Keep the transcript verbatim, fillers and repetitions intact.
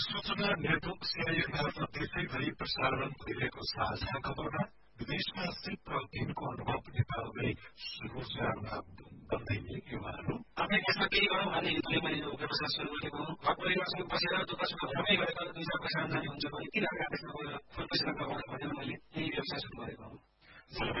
सूचना network CIA मार्फत देशैभरि प्रसारण भइरहेको साझा खबरमा विदेशमा सिप र दिनको अनुभव नेपालमै रोजगारमा बन्दै युवाहरू आफ्नै देशमा केही गरौँ भन्ने हितले मैले यो व्यवसाय सुरु गरेको हो। घर परिवारसँग बसेर दुःख सुख भ्रमै गरेर दुई चार पैसा जाने हुन्छ भने किन अर्का देशमा गएर पैसा कमाउने भनेर मैले यही व्यवसाय सुरु गरेको हो।